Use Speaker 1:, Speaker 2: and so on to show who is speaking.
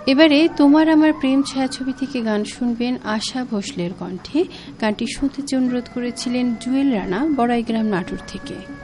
Speaker 1: এবারে তোমার আমার প্রেম ছায়াছবি থেকে গান শুনবেন আশা ভোসলের কণ্ঠে। গানটি শুনতে অনুরোধ করেছিলেন জুয়েল রানা, বড়াইগ্রাম, নাটোর থেকে।